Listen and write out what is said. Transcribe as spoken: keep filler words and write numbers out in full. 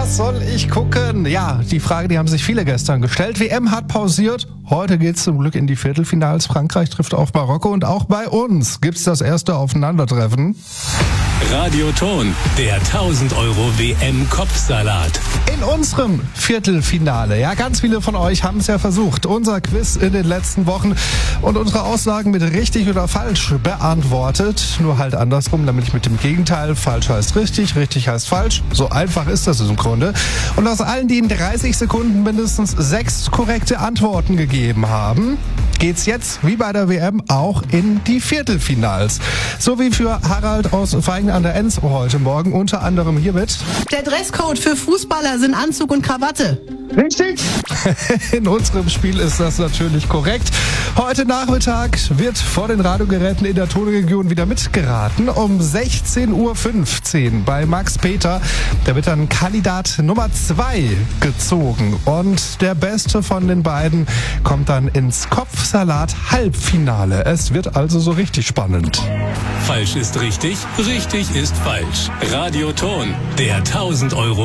Was soll ich gucken? Ja, die Frage, die haben sich viele gestern gestellt. W M hat pausiert. Heute geht's zum Glück in die Viertelfinals. Frankreich trifft auf Marokko und auch bei uns gibt's das erste Aufeinandertreffen. Radioton, der tausend Euro W M-Kopfsalat. In unserem Viertelfinale. Ja, ganz viele von euch haben es ja versucht. Unser Quiz in den letzten Wochen und unsere Aussagen mit richtig oder falsch beantwortet. Nur halt andersrum, damit ich mit dem Gegenteil. Falsch heißt richtig, richtig heißt falsch. So einfach ist das im Grunde. Und aus allen, die in dreißig Sekunden mindestens sechs korrekte Antworten gegeben haben, geht's jetzt, wie bei der W M, auch in die Viertelfinals. So wie für Harald aus Feigen an der Enz heute Morgen, unter anderem hiermit. Der Dresscode für Fußballer sind Anzug und Krawatte. Richtig. In unserem Spiel ist das natürlich korrekt. Heute Nachmittag wird vor den Radiogeräten in der Tonregion wieder mitgeraten. Um sechzehn Uhr fünfzehn bei Max Peter. Da wird dann Kandidat Nummer zwei gezogen. Und der Beste von den beiden kommt dann ins Kopfsalat-Halbfinale. Es wird also so richtig spannend. Falsch ist richtig, richtig ist falsch. Radioton, der tausend Euro